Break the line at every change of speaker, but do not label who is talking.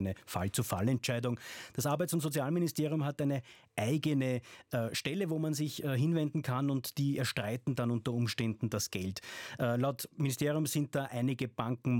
eine Fall-zu-Fall-Entscheidung. Das Arbeits- und Sozialministerium hat eine eigene Stelle, wo man sich hinwenden kann und die erstreiten dann unter Umständen das Geld. Laut Ministerium sind da einige Banken